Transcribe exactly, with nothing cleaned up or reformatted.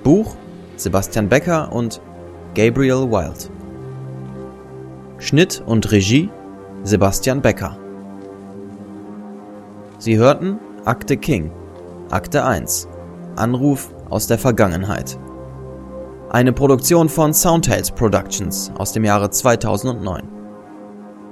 Buch Sebastian Becker und Gabriel Wild. Schnitt und Regie Sebastian Becker. Sie hörten Akte King, Akte eins, Anruf aus der Vergangenheit. Eine Produktion von Soundtales Productions aus dem Jahre zweitausendneun.